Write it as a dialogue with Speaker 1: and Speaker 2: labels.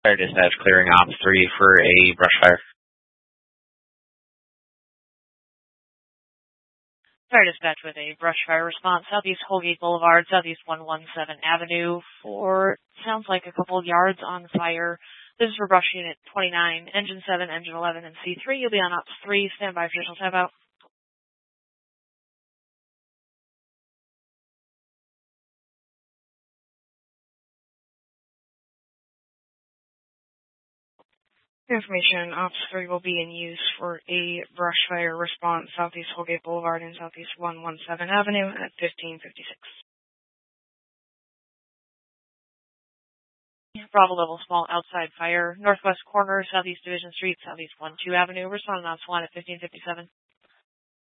Speaker 1: Fire dispatch clearing ops 3 for a brush fire.
Speaker 2: Fire dispatch with a brush fire response, Southeast Holgate Boulevard, Southeast 117 Avenue, for sounds like a couple of yards on fire. This is for brush unit 29, engine 7, engine 11, and C3. You'll be on ops 3. Stand by for additional tap out. Information, Ops 3 will be in use for a brush fire response, Southeast Holgate Boulevard and Southeast 117 Avenue at 1556. Bravo level small outside fire, northwest corner, Southeast Division Street, Southeast 12 Avenue. Responding on SWAT at 1557.